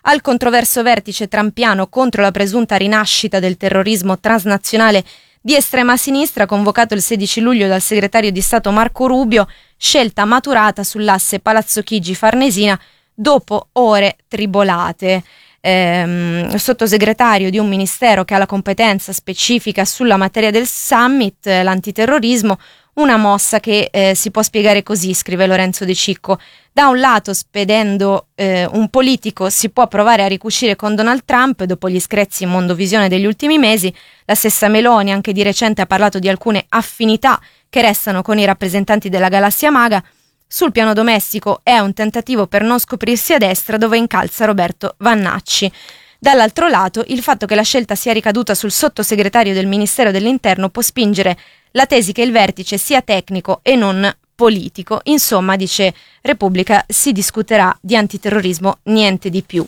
al controverso vertice trumpiano contro la presunta rinascita del terrorismo transnazionale di estrema sinistra, convocato il 16 luglio dal segretario di Stato Marco Rubio, scelta maturata sull'asse Palazzo Chigi-Farnesina dopo ore tribolate. Sottosegretario di un ministero che ha la competenza specifica sulla materia del summit, l'antiterrorismo, una mossa che si può spiegare così, scrive Lorenzo De Cicco. Da un lato, spedendo un politico, si può provare a ricucire con Donald Trump dopo gli screzi in mondovisione degli ultimi mesi. La stessa Meloni anche di recente ha parlato di alcune affinità che restano con i rappresentanti della galassia maga. Sul piano domestico è un tentativo per non scoprirsi a destra, dove incalza Roberto Vannacci. Dall'altro lato, il fatto che la scelta sia ricaduta sul sottosegretario del Ministero dell'Interno può spingere la tesi che il vertice sia tecnico e non politico. Insomma, dice Repubblica, si discuterà di antiterrorismo, niente di più.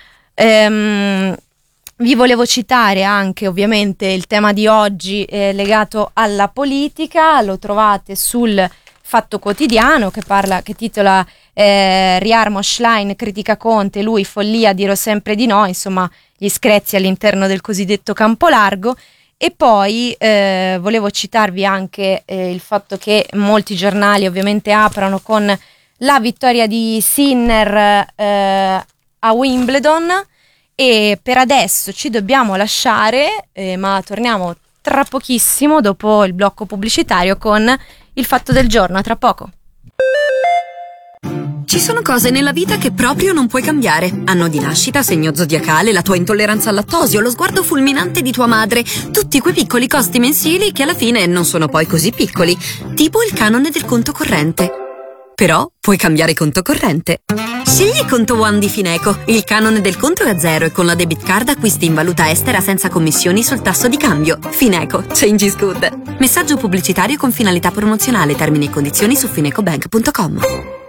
Vi volevo citare anche ovviamente il tema di oggi legato alla politica, lo trovate sul Fatto Quotidiano che titola Riarmo Schlein critica Conte, lui follia, dirò sempre di no, insomma gli screzi all'interno del cosiddetto campo largo. E poi volevo citarvi anche il fatto che molti giornali ovviamente aprono con la vittoria di Sinner a Wimbledon, e per adesso ci dobbiamo lasciare, ma torniamo tra pochissimo dopo il blocco pubblicitario con il fatto del giorno. A tra poco. Ci sono cose nella vita che proprio non puoi cambiare. Anno di nascita, segno zodiacale, la tua intolleranza al lattosio, lo sguardo fulminante di tua madre, tutti quei piccoli costi mensili che alla fine non sono poi così piccoli, tipo il canone del conto corrente. Però puoi cambiare conto corrente. Scegli Conto One di Fineco. Il canone del conto è a zero e con la debit card acquisti in valuta estera senza commissioni sul tasso di cambio. Fineco, change is good. Messaggio pubblicitario con finalità promozionale. Termini e condizioni su finecobank.com.